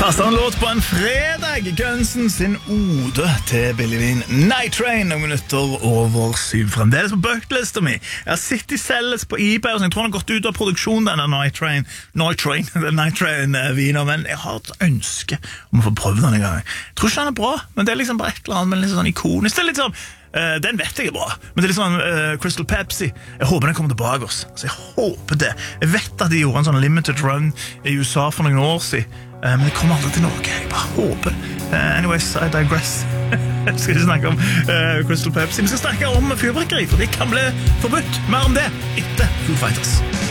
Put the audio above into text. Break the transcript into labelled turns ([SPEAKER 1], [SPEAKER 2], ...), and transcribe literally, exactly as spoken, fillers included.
[SPEAKER 1] Kastet en låt på en fredag, Gunsen sin ode til Billy Bean. Night Train, noen minutter over syv. Fremdeles på bucketlista mi. Jeg har sittet i selges på eBay, og jeg tror han har gått ut av produksjon, denne Night Train. Night Train, den Night Train-viner, men jeg har et ønske om å få prøve den en gang. Jeg tror ikke han er bra, men det er liksom bare et eller annet, men litt sånn ikonisk. Det er litt sånn, uh, den vet jeg er bra, men det er litt sånn uh, Crystal Pepsi. Jeg håper den kommer tilbake oss. Altså, jeg håper det. Jeg vet at de gjorde en sånn limited run i U S A for noen år siden. Uh, men det kommer aldri til Norge, jeg bare håper. Uh, anyways, I digress. Jeg skal ikke snakke om uh, Crystal Pepsi. Vi skal snakke om fyrverkeri, for det kan bli forbudt. Mer om det etter Foo Fighters.